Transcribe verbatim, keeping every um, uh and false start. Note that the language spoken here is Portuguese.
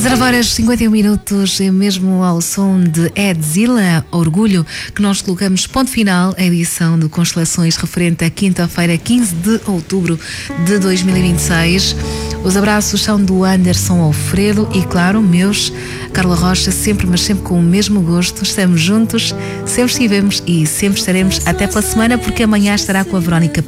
zero horas cinquenta e um minutos, mesmo ao som de Edzilla, Orgulho, que nós colocamos ponto final à edição de Constelações referente a quinta-feira, quinze de outubro de dois mil e vinte e seis. Os abraços são do Anderson Alfredo e, claro, meus, Carla Rocha, sempre, mas sempre com o mesmo gosto. Estamos juntos, sempre estivemos e sempre estaremos. Até pela semana, porque amanhã estará com a Verónica